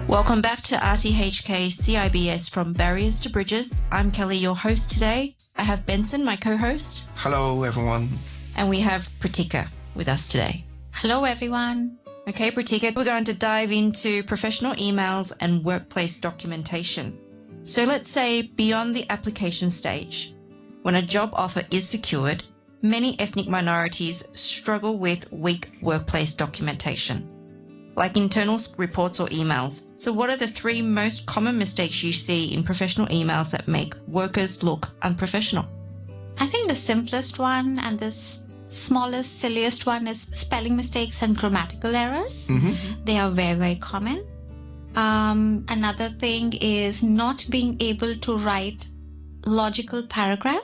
Welcome back to RTHK CIBS From Barriers to Bridges. I'm Kelly, your host today. I have Benson, my co-host. Hello, everyone. And we have Pratika with us today. Hello, everyone. Okay, Pratika, we're going to dive into professional emails and workplace documentation. So let's say beyond the application stage, when a job offer is secured, many ethnic minorities struggle with weak workplace documentation, like internal reports or emails. So what are the 3 most common mistakes you see in professional emails that make workers look unprofessional? I think the simplest one and the smallest, silliest one is spelling mistakes and grammatical errors. They are very, very common. Another thing is not being able to write logical paragraphs.